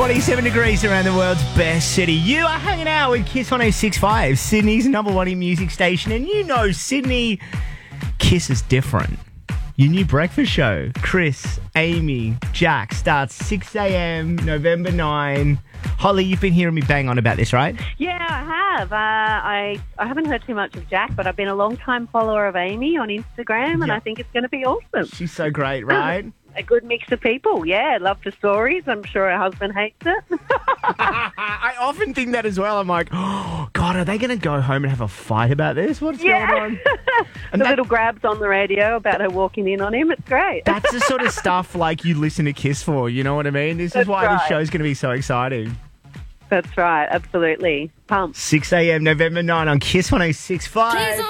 27 degrees around the world's best city. You are hanging out with Kiss 106.5, Sydney's number one music station. And you know Sydney, Kiss is different. Your new breakfast show, Chris, Amy, Jack, starts 6 a.m, November 9. Holly, you've been hearing me bang on about this, right? Yeah, I have. I haven't heard too much of Jack, but I've been a long-time follower of Amy on Instagram, and I think it's going to be awesome. She's so great, right? A good mix of people, yeah. Love the stories. I'm sure her husband hates it. I often think that as well. I'm like, oh, God, are they going to go home and have a fight about this? What's going on? And the little grabs on the radio about her walking in on him. It's great. That's the sort of stuff like you listen to Kiss for, you know what I mean? This is why this show's going to be so exciting. That's right, absolutely. Pumped. 6 a.m, November 9 on Kiss 106.5.